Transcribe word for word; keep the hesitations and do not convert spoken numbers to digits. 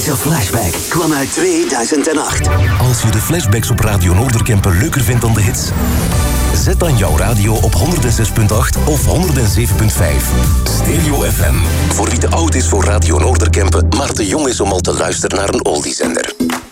Deze flashback kwam uit tweeduizend acht. Als je de flashbacks op Radio Noorderkempen leuker vindt dan de hits, zet dan jouw radio op honderd zes komma acht of honderd zeven komma vijf. Stereo F M. Voor wie te oud is voor Radio Noorderkempen, maar te jong is om al te luisteren naar een oldiezender.